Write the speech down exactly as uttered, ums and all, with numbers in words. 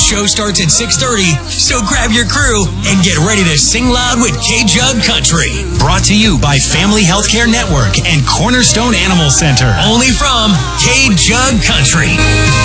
Show starts at six thirty, so grab your crew and get ready to sing loud with K-Jug Country. Brought to you by Family Healthcare Network and Cornerstone Animal Center. Only from K-Jug Country.